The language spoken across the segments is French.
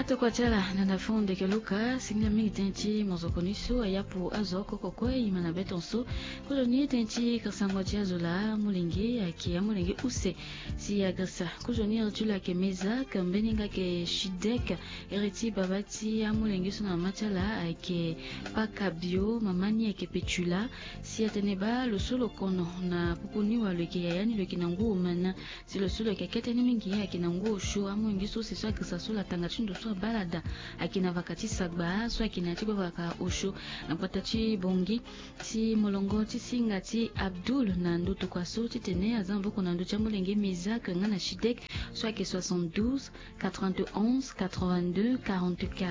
kwa chala na fonde ke luka singa mi tenti mozokoniso ayapo azoko kokwe imana betonso koloni tenti kasango tiazola mulingi aki mulingi use si agresa kujoni rtula ke meza kambeninga ke shidek eriti babati mulingi sona machala ake pakabio mamani ake petula si ateneba lo solo kono na pupuni wa leke yani leke nangu mana si lo solo ke keteni mingi yake nangu sho amungi so se so agresa so la tanga chindo so balada akina vakati sagba so akina tiba vaka osho na patachi bongi ti molongoti singati Abdul na ndoto kwa so titene azambo kuna ndo chamulenge mizak ngana shidek so ake 72 91 82 44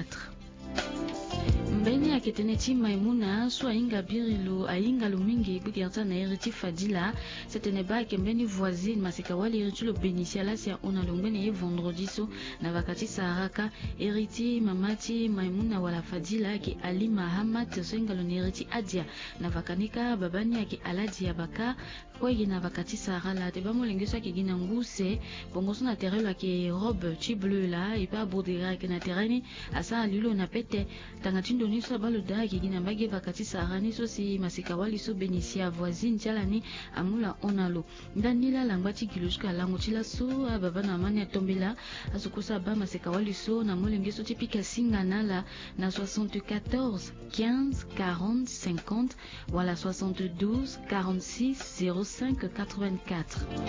mbeni aketeneti maimuna so ainga birilo ainga lumingi bugerta na eriti fadila setene ba kembeni voisine masika wali eriti lo benisiala sia ona lombeni ye vendredi so na vakati saraka eriti mamati maimuna wala fadila ke ali mahamat so inga lo eriti adia na vakanika babani ake aladia baka kwa na vakati sarala te ba molenge so ke gina nguse bongo so na terelo ke robe chi bleu la et pas bordera ke na tereni asa lilo na pete tangatindo ni so baloda ke gina bage vakati sarani so si masika wali so benisia voisine chalani amula onalo ndanila langwati kilushka lango chila so baba na mani atombela asukusa ba masika wali so na molenge so tipika singa nala na 74 15 40 50 wala 72 46 05 84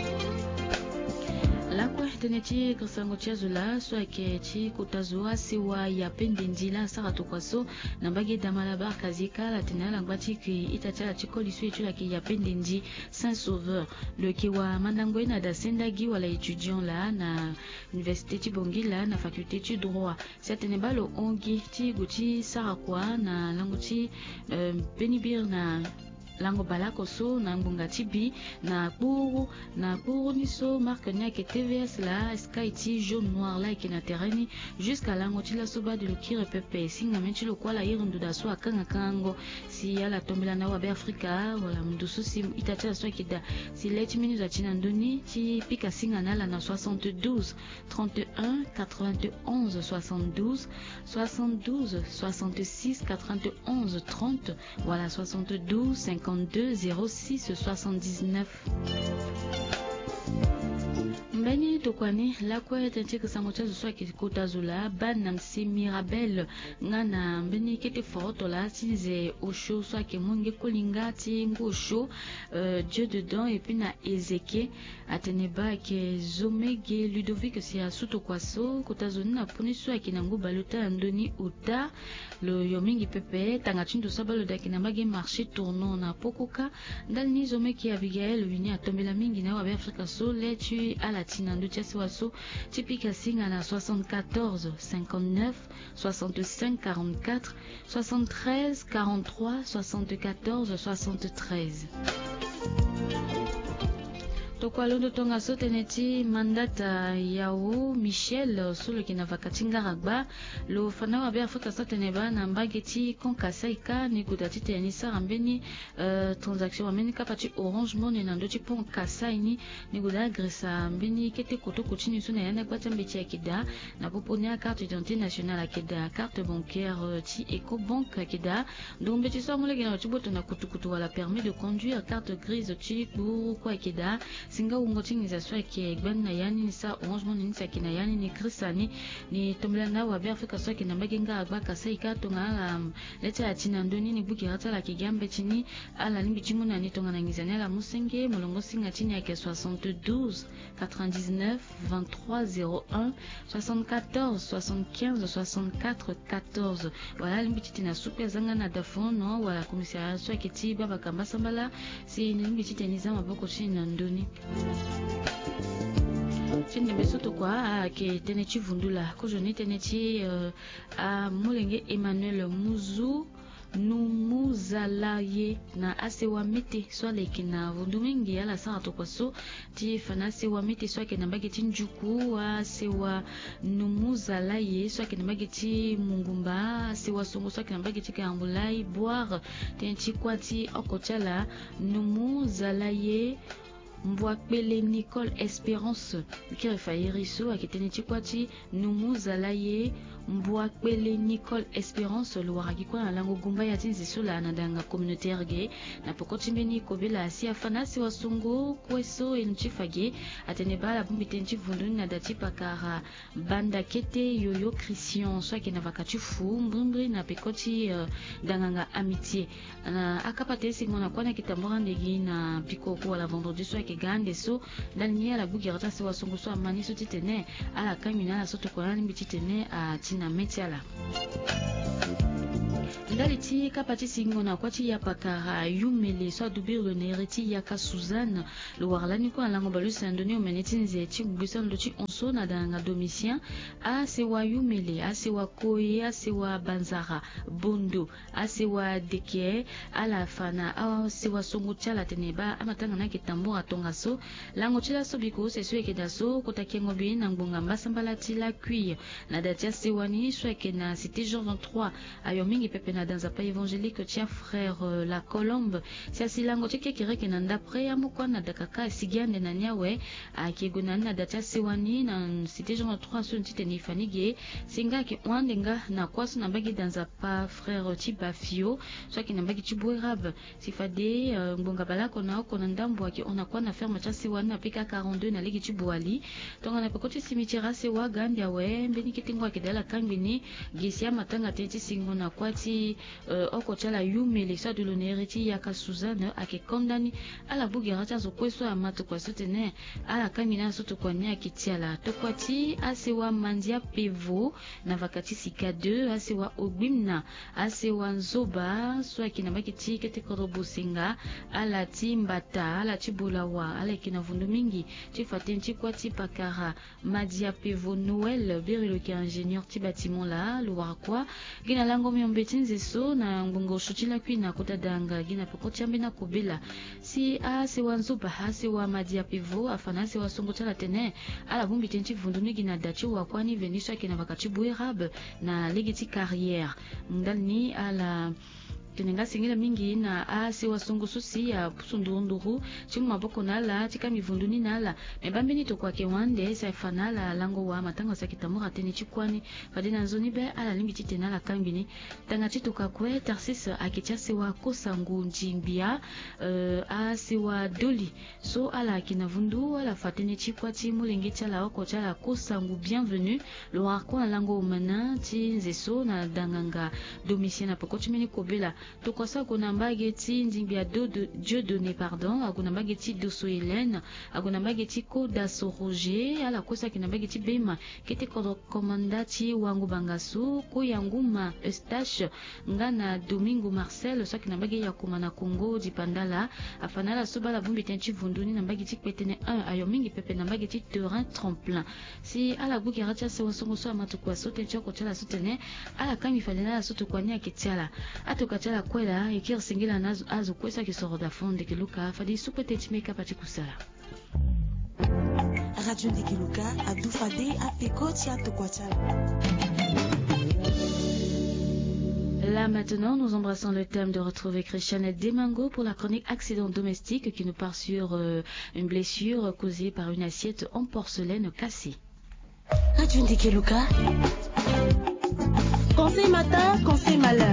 la kwa teneti kasango tiazola so ake ti kutazua siwa ya pendendila sarato kwaso na bage damala bar kazika la tenala ngwati ki itachala chikoli so etula ki ya pendendi Saint Sauveur le ki wa mandangwe na da sendagi wala étudiant la na université ti bongila na faculté ti droit certaine balo ongi ti guti sarakwa na languti benibir na lango balako so na ngunga tibi na buru ni so marque nya ke TVS la sky ti jaune noir la ke na terreni jusqu'à lango ti la soba de lokire pepe singa menti lo kwala yirindu da so akanga kango si ala tombela na wa be Afrika wala mdusu si itacha so ke da si leti minutes atina ndoni ti pika singa na la na 72 31 91 72 72 66 91 30 wala 72 52 06 79 mbeni tokwani lakwe tenti kasango chazo so ke kotazula bana msi Mirabel ngana mbeni kete foto la tinze osho so ke munge kolingati ngosho Dieu dedans et puis na Ezeke ateneba ke zomege Ludovic si asuto kwaso kotazuni na puni so ke nango balota ndoni uta lo yomingi pepe tangachindo sabalo daki na mage marché tournant na pokoka ndani zomeki Abigail wini atombela mingi na wa Afrika so letu ala tinando tiasi waso tipika singa na 74 59 65 44 73 43 74 73 tokwa londo tonga so teneti mandata yao Michel solo kina vakatinga ragba lo fana wa be Afrika so teneba na mbageti konkasaika ni kudati teni sarambeni transaction wameni kapati Orange Money na ndoti pon kasaini ni kuda gresa mbeni kete koto kochini so na yana kwata mbeti akida na poponia carte d'identité nationale akida carte bancaire ti Ecobank akida donc mbeti so mole kina chiboto na kutukutu wala permis de conduire carte grise ti buru kwa akida singa ungotingi za swake gbanna yani ni sa Orange Money ni sakina yani ni krisani ni tombelana wa be Afrika swake na magenga agbaka sai ka tonga leta atina ndoni ni buki hata la kigambe chini ala limbi chimuna ni tonga na ngizania la musenge molongo singa chini yake 72 99 23 01 74 75 64 14 wala limbi chitina super zanga na dafono wala komisaria swake ti baba kambasa mbala si limbi chiteni za maboko chini na ndoni chini besoto kwa ke tenechi vundula ko joni tenechi a molenge Emmanuel Muzu numuzalaye na asewa mete swale kina vundumingi ala sana to kwaso ti fana sewa mete swake na bageti njuku asewa numuzalaye swake na bageti mungumba asewa songo swake na bageti kambulai boire tenchi kwati okochala numuzalaye Mbwakpele Nicole Espérance Kirefayeriso akitene chikwati Numuzalaye Mbwakpele Nicole Espérance Luaragikwa na lango gumba ya tinzisula na danga communautaire ge na pokotimbeni kobela asi afanasi wasungu kweso enchifage atenebala bumbitenchi vunduni na dati pakara banda kete yoyo Christian swaki na vakachufu mbumbri na pekoti danganga amitié na akapate simona kwana kitambora ndegi na pikoko la vendredi swaki gande so ndani ya la bugirata se wasungu so amani so titene ala kamina soto kwa nani bititene a tina metiala ndaliti kapati singona kwati ya pakara yumele so dubiro nereti ya ka Suzanne lo warlani ko alango balu sandoni o menetinze ti gbisan loti onso na danga domitien a se wa yumele a se wa koye a se wa banzara bondo a se wa deke ala fana a se wa songo chala teneba amatanga na kitambora tonga so lango chila so biko se so ekeda so kotakengo bi na ngbonga mbasambala ti la cuire na datia se wani so ekena cité Jean 23 ayo mingi pepe na dans un pays évangélique tia frère la Colombe si asilango tike kireke na ndapre ya mukwana dakaka sigiande na nyawe akiguna na datia sewani na cité Jean 3 so ntite ni fanige singa ki wandenga na kwaso na bagi dans un pas frère Tibafio so ki na bagi Tibouerab sifade ngbonga balako na ko na ndambo aki ona kwa na ferme tia sewani na pika 42 na ligi Tibouali tonga na pekoti cimetière sewa gandia we mbeni kitingwa kidala kangini gisia matanga teti singo na kwati okochala yumele sa de l'oneriti ya ka Suzanne ake kondani ala bugera cha zo kweso amato kwa sotene ala kamina soto kwa nya kitiala tokwati asewa mandia pevo na vakati sika 2 asewa ogbimna asewa nzoba so akina bakiti kete korobo singa ala timbata ala tibulawa ala kina vundu mingi tifatenti kwati pakara madia pevo Noël berilo ki ingénieur ti bâtiment la lo wakwa gina lango myombetinze so na ngongo shutila kwina kutadanga gina pokoti ambe na kubila si ase wanzuba hase wa madia pivo afana se wasongo tala tene ala bumbi tenti vunduni gina dachi wa kwani venisha kina vakati buerab na ligiti carrière ndalni ala tenenga singila mingi na ase wasungu susi ya pusundunduru chimu maboko nala tika mivunduni nala mebambeni to kwa kewande sa fanala lango wa matanga sa kitamura teni chikwani fadina nzoni be ala limbi titenala kambini tanga chituka kwe tarsis akitia sewa kosangu njimbia ase wa doli so ala kinavundu ala fateni chikwati mulingi chala oko chala kosangu bienvenue lo arko lango umana ti nzeso na danganga domitien na pokochimeni kobela tokosa kuna mbageti ndimbia Dieu donné pardon akuna mbageti doso Hélène akuna mbageti koda so Roger ala kosa kina mbageti bema kete komandati wangu bangasu ko yanguma Eustache ngana Domingo Marcel so kina mbage ya kumana Congo di pandala afanala sobala vumbi tenchi vunduni na mbageti petene 1 ayo mingi pepe na mbageti terrain tremplin si ala buki racha se wasongo so amatu kwa sote choko chala sotene ala kami falena soto kwa nya ketiala atokachala kwela ikir singila nazo azo kwesa kisoro da fonde kiluka fadi supete timeka pati kusala Radio Ndikiluka adufade apekoti atokwachala. Là maintenant, nous embrassons le thème de retrouver Christiane Demango pour la chronique accident domestique qui nous part sur une blessure causée par une assiette en porcelaine cassée. Radio Ndikiluka. Conseil matin, conseil malheur.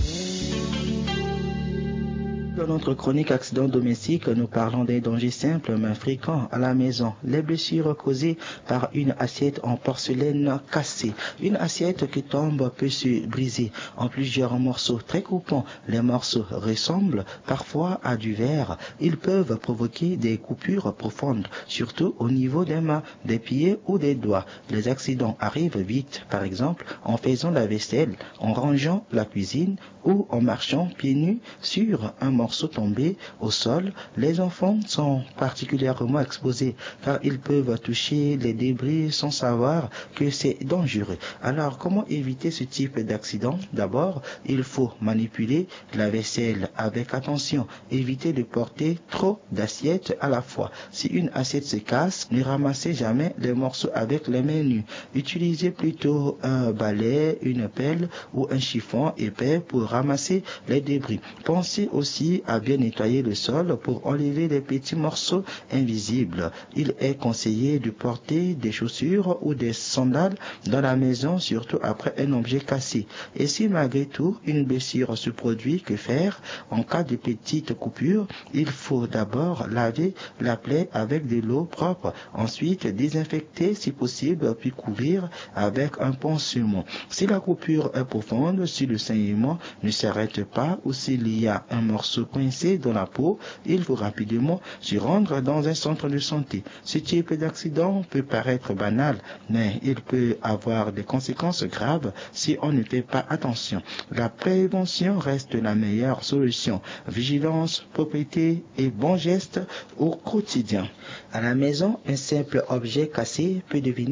Dans notre chronique accident domestique, nous parlons des dangers simples mais fréquents à la maison. Les blessures causées par une assiette en porcelaine cassée. Une assiette qui tombe peut se briser en plusieurs morceaux très coupants. Les morceaux ressemblent parfois à du verre. Ils peuvent provoquer des coupures profondes, surtout au niveau des mains, des pieds ou des doigts. Les accidents arrivent vite, par exemple en faisant la vaisselle, en rangeant la cuisine ou en marchant pieds nus sur un morceau tombé au sol. Les enfants sont particulièrement exposés car ils peuvent toucher les débris sans savoir que c'est dangereux. Alors, comment éviter ce type d'accident? D'abord, il faut manipuler la vaisselle avec attention. Éviter de porter trop d'assiettes à la fois. Si une assiette se casse, ne ramassez jamais les morceaux avec les mains nues. Utilisez plutôt un balai, une pelle ou un chiffon épais pour ramasser les débris. Pensez aussi aussi à bien nettoyer le sol pour enlever les petits morceaux invisibles. Il est conseillé de porter des chaussures ou des sandales dans la maison, surtout après un objet cassé. Et si malgré tout une blessure se produit, que faire? En cas de petite coupure, il faut d'abord laver la plaie avec de l'eau propre, ensuite désinfecter si possible, puis couvrir avec un pansement. Si la coupure est profonde, si le saignement ne s'arrête pas ou s'il y a un morceau coincé dans la peau, il faut rapidement se rendre dans un centre de santé. Ce type d'accident peut paraître banal, mais il peut avoir des conséquences graves si on ne fait pas attention. La prévention reste la meilleure solution. Vigilance, propriété et bons gestes au quotidien. À la maison, un simple objet cassé peut devenir